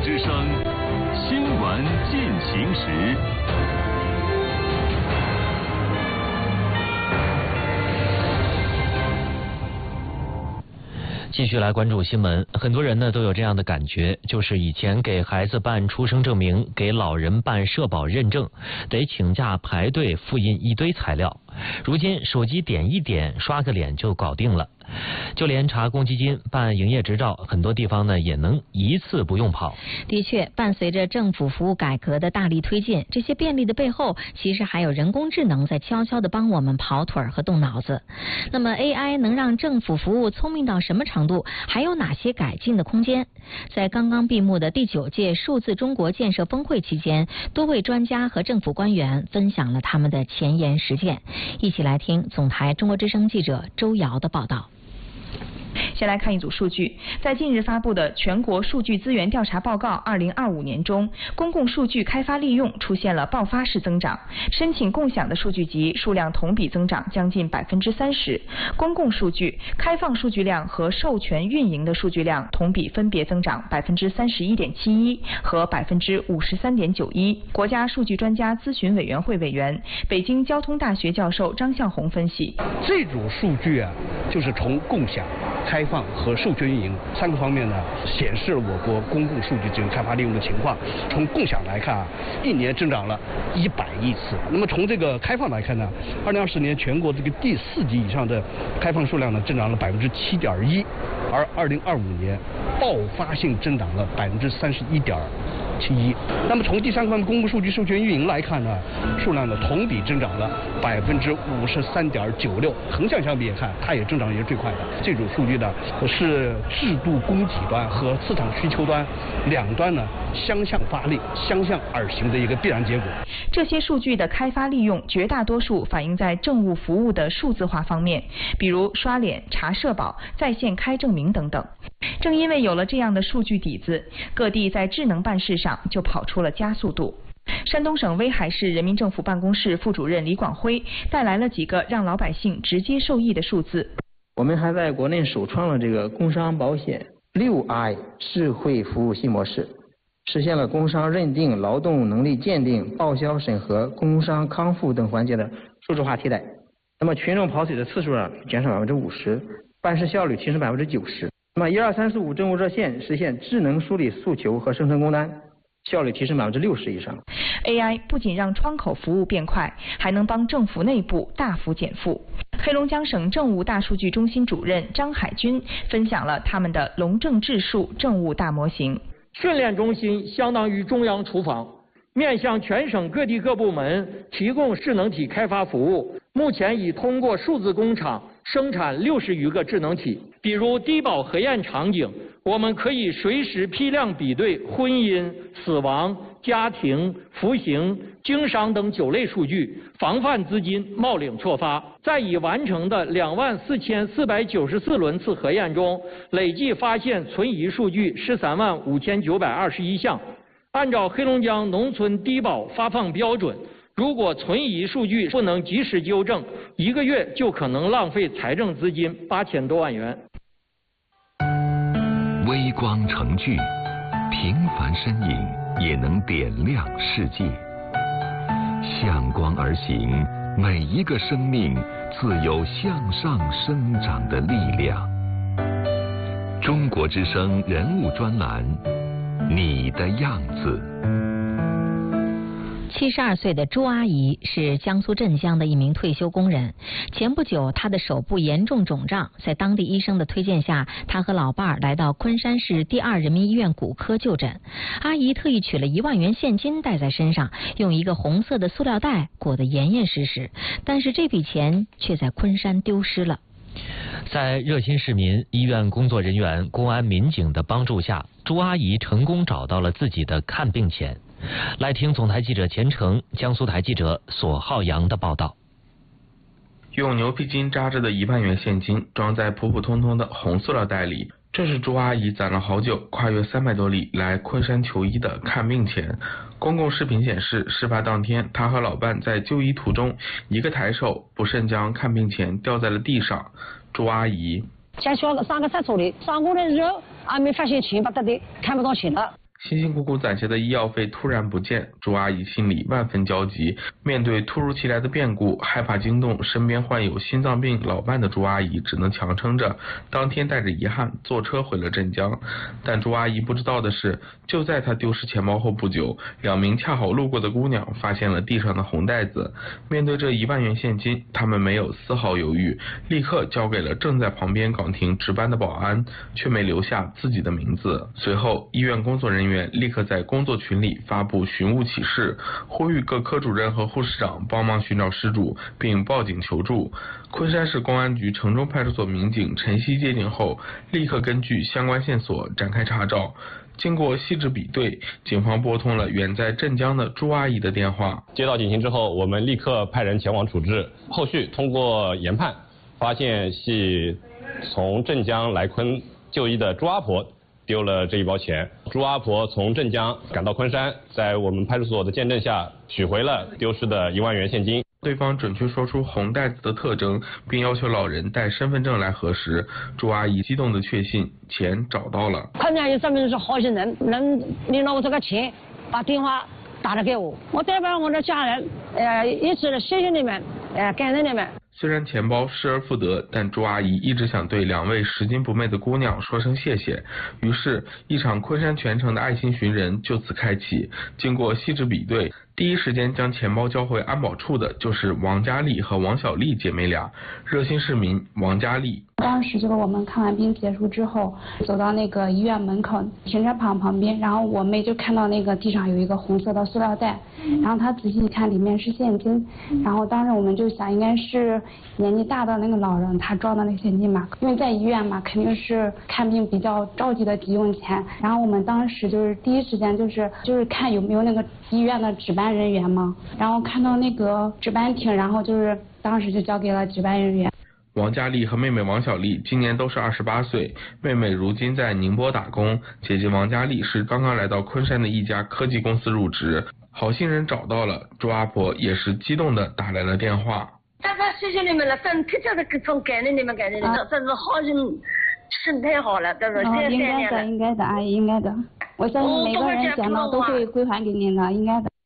之声新闻进行时。 继续来关注新闻，很多人呢都有这样的感觉，就是以前给孩子办出生证明，给老人办社保认证，得请假排队复印一堆材料，如今手机点一点，刷个脸就搞定了。就连查公积金、办营业执照，很多地方呢也能一次不用跑。 的确，伴随着政府服务改革的大力推进，这些便利的背后，其实还有人工智能在悄悄地帮我们跑腿和动脑子。那么 AI 能让政府服务聪明到什么程度？还有哪些改进的空间？在刚刚闭幕的第9届数字中国建设峰会期间，多位专家和政府官员分享了他们的前沿实践。一起来听总台中国之声记者周瑶的报道。 先来看一组数据，在近日发布的全国数据资源调查报告2025年中，公共数据开发利用出现了爆发式增长，申请共享的数据集数量同比增长将近30%，公共数据、开放数据量和授权运营的数据量同比分别增长31.71%和53.91%。国家数据专家咨询委员会委员、北京交通大学教授张向红分析， 这组数据啊，就是从共享、开放和授权运营3个方面呢，显示了我国公共数据资源开发利用的情况。从共享来看啊，1年增长了100亿次。那么从这个开放来看呢，2020年全国这个第4级以上的开放数量呢，增长了7.1%，而2025年爆发性增长了31.71%。那么从第3个方面公共数据授权运营来看呢，数量呢同比增长了53.96%，横向相比也看，它也增长也是最快的。这组数据呢是制度供给端和市场需求端两端呢相向发力、相向而行的一个必然结果。 这些数据的开发利用绝大多数反映在政务服务的数字化方面，比如刷脸、查社保、在线开证明等等。正因为有了这样的数据底子，各地在智能办事上就跑出了加速度。山东省威海市人民政府办公室副主任李广辉带来了几个让老百姓直接受益的数字。 我们还在国内首创了这个工伤保险6i 智慧服务新模式，实现了工伤认定、劳动能力鉴定、报销审核、工伤康复等环节的数字化替代。那么群众跑腿的次数减少50%，办事效率提升90%。那么12345政务热线实现智能梳理诉求和生成工单，效率提升60%以上。 AI 不仅让窗口服务变快，还能帮政府内部大幅减负。黑龙江省政务大数据中心主任张海军分享了他们的龙政智数政务大模型。 训练中心相当于中央厨房，面向全省各地各部门提供智能体开发服务。目前已通过数字工厂生产60余个智能体，比如低保核验场景，我们可以随时批量比对婚姻、死亡、家庭、服刑、经商等9类数据，防范资金冒领错发。在已完成的24494轮次核验中，累计发现存疑数据135921项。按照黑龙江农村低保发放标准，如果存疑数据不能及时纠正，1个月就可能浪费财政资金8000多万元。 微光成炬，平凡身影也能点亮世界。向光而行，每一个生命自有向上生长的力量。中国之声人物专栏，你的样子。 72岁的朱阿姨是江苏镇江的一名退休工人。前不久，她的手部严重肿胀，在当地医生的推荐下，她和老伴儿来到昆山市第2人民医院骨科就诊。阿姨特意取了1万元现金带在身上，用一个红色的塑料袋裹得严严实实，但是这笔钱却在昆山丢失了。 在热心市民、医院工作人员、公安民警的帮助下，朱阿姨成功找到了自己的看病钱。来听总台记者钱成、江苏台记者索浩洋的报道。 用牛皮筋扎着的1万元现金装在普普通通的红塑料袋里，这是朱阿姨攒了好久，跨越300多里来昆山求医的看病钱。公共视频显示，事发当天，她和老伴在就医途中，一个抬手不慎将看病钱掉在了地上。朱阿姨先上个厕所里，上过来的时候还没发现钱不得的，看不到钱了。 辛辛苦苦攒下的医药费突然不见，朱阿姨心里万分焦急。面对突如其来的变故，害怕惊动身边患有心脏病老伴的朱阿姨，只能强撑着，当天带着遗憾坐车回了镇江。但朱阿姨不知道的是，就在她丢失钱包后不久，2名恰好路过的姑娘发现了地上的红袋子。面对这1万元现金，他们没有丝毫犹豫，立刻交给了正在旁边岗亭值班的保安，却没留下自己的名字。随后，医院工作人员立刻在工作群里发布寻物启事，呼吁各科主任和护士长帮忙寻找失主，并报警求助。昆山市公安局城中派出所民警陈曦接警后，立刻根据相关线索展开查找。经过细致比对，警方拨通了远在镇江的朱阿姨的电话。 接到警情之后，我们立刻派人前往处置。后续通过研判，发现系从镇江来昆就医的朱阿婆丢了这一包钱。朱阿婆从镇江赶到昆山，在我们派出所的见证下，取回了丢失的1万元现金。 对方准确说出红袋子的特征，并要求老人带身份证来核实。朱阿姨激动地确信钱找到了。 看见有证明是好心人，能领了我这个钱，把电话打了给我，我代表我的家人，一直谢谢你们，感恩你们。 虽然钱包失而复得，但朱阿姨一直想对2位拾金不昧的姑娘说声谢谢。于是，一场昆山全城的爱心寻人就此开启。经过细致比对，第一时间将钱包交回安保处的就是王佳丽和王小丽姐妹俩。热心市民王佳丽。 当时就是我们看完病结束之后，走到那个医院门口停车场旁边，然后我妹就看到那个地上有一个红色的塑料袋，然后她仔细一看里面是现金，然后当时我们就想应该是年纪大的那个老人他装的那现金嘛，因为在医院嘛肯定是看病比较着急的急用钱，然后我们当时就是第一时间就是看有没有那个医院的值班人员嘛，然后看到那个值班亭，然后就是当时就交给了值班人员。 王佳丽和妹妹王小丽今年都是28岁，妹妹如今在宁波打工，姐姐王佳丽是刚刚来到昆山的一家科技公司入职。好心人找到了，朱阿婆也是激动的打来了电话。 大家谢谢你们了，真特别的感恩你们，真是好人，是太好了，真是谢谢你了。 应该的，阿姨应该的，我相信每个人捡到都会归还给您的，应该的。